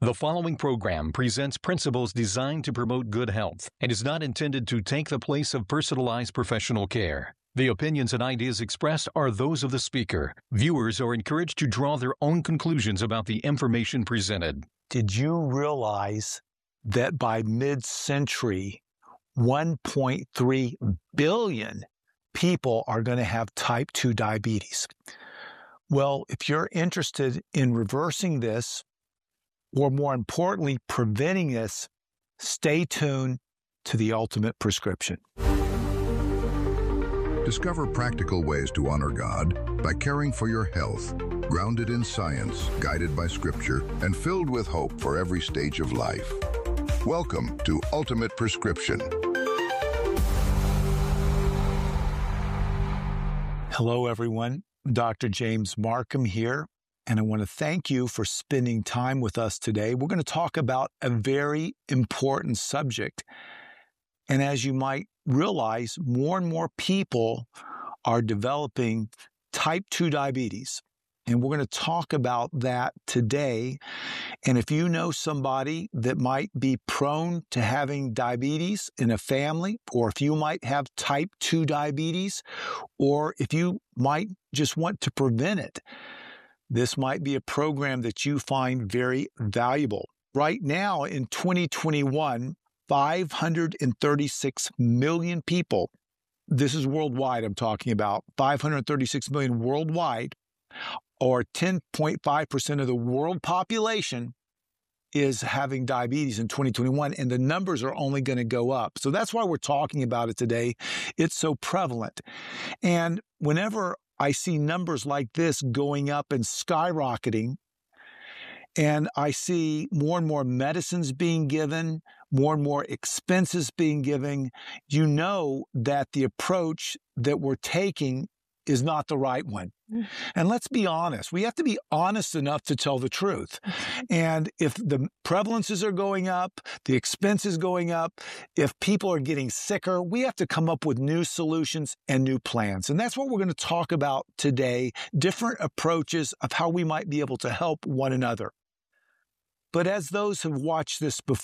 The following program presents principles designed to promote good health and is not intended to take the place of personalized professional care. The opinions and ideas expressed are those of the speaker. Viewers are encouraged to draw their own conclusions about the information presented. Did you realize that by mid-century, 1.3 billion people are going to have type 2 diabetes? Well, if you're interested in reversing this, or more importantly, preventing this, stay tuned to The Ultimate Prescription. Discover practical ways to honor God by caring for your health, grounded in science, guided by Scripture, and filled with hope for every stage of life. Welcome to Ultimate Prescription. Hello, everyone. Dr. James Markham here, and I want to thank you for spending time with us today. We're going to talk about a very important subject. And as you might realize, more and more people are developing type 2 diabetes. And we're going to talk about that today. And if you know somebody that might be prone to having diabetes in a family, or if you might have type 2 diabetes, or if you might just want to prevent it, this might be a program that you find very valuable. Right now in 2021, 536 million people, this is worldwide I'm talking about, 536 million worldwide, or 10.5% of the world population is having diabetes in 2021, and the numbers are only going to go up. So that's why we're talking about it today. It's so prevalent. And whenever I see numbers like this going up and skyrocketing, and I see more and more medicines being given, more and more expenses being given, you know that the approach that we're taking is not the right one. And let's be honest. We have to be honest enough to tell the truth. And if the prevalences are going up, the expenses going up, if people are getting sicker, we have to come up with new solutions and new plans. And that's what we're going to talk about today, different approaches of how we might be able to help one another. But as those who've watched this before,